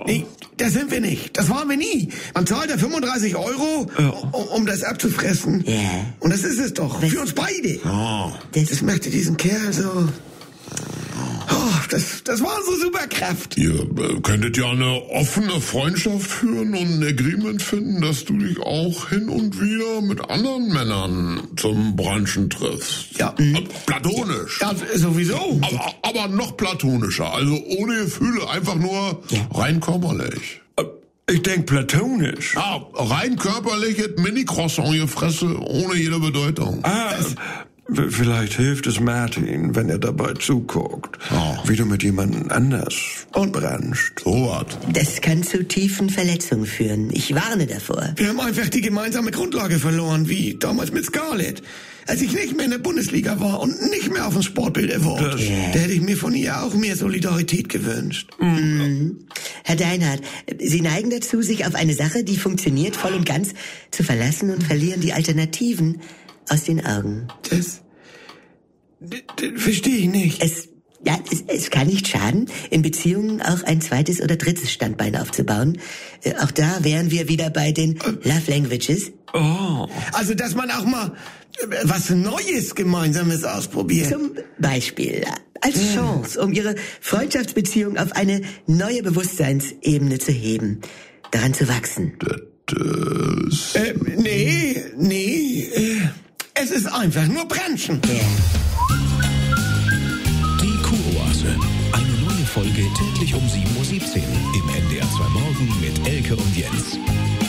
Nee, da sind wir nicht. Das waren wir nie. Man zahlt ja 35 Euro, um das abzufressen. Ja. Und das ist es doch. Für uns beide. Das möchte diesen Kerl so... Oh, das war unsere Superkraft. Ihr könntet ja eine offene Freundschaft führen und ein Agreement finden, dass du dich auch hin und wieder mit anderen Männern zum Brunchen triffst. Ja. Platonisch. Ja, sowieso. Aber noch platonischer. Also ohne Gefühle, einfach nur rein körperlich. Ich denk platonisch. Ja, rein körperliches Mini-Croissant gefressen, ohne jede Bedeutung. Vielleicht hilft es Martin, wenn er dabei zuguckt, wie du mit jemandem anders brennst. So was. Das kann zu tiefen Verletzungen führen. Ich warne davor. Wir haben einfach die gemeinsame Grundlage verloren, wie damals mit Scarlett. Als ich nicht mehr in der Bundesliga war und nicht mehr auf dem Sportbild award, da hätte ich mir von ihr auch mehr Solidarität gewünscht. Herr Deinhardt, Sie neigen dazu, sich auf eine Sache, die funktioniert, voll und ganz zu verlassen und verlieren die Alternativen aus den Augen. Das verstehe ich nicht. Es kann nicht schaden, in Beziehungen auch ein zweites oder drittes Standbein aufzubauen. Auch da wären wir wieder bei den Love Languages. Also, dass man auch mal was Neues Gemeinsames ausprobiert. Zum Beispiel als Chance, um Ihre Freundschaftsbeziehung auf eine neue Bewusstseinsebene zu heben, daran zu wachsen. Es ist einfach nur Brunchen. Die Kuroase. Eine neue Folge täglich um 7:17 Uhr im NDR 2 Morgen mit Elke und Jens.